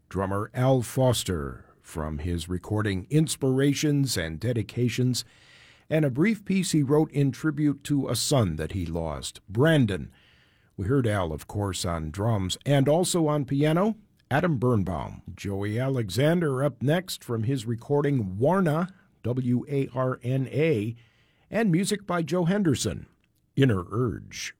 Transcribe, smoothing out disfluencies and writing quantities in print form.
drummer Al Foster, from his recording Inspirations and Dedications, and a brief piece he wrote in tribute to a son that he lost, Brandon. We heard Al, of course, on drums, and also on piano, Adam Birnbaum. Joey Alexander up next from his recording Warna, W-A-R-N-A, and music by Joe Henderson, Inner Urge.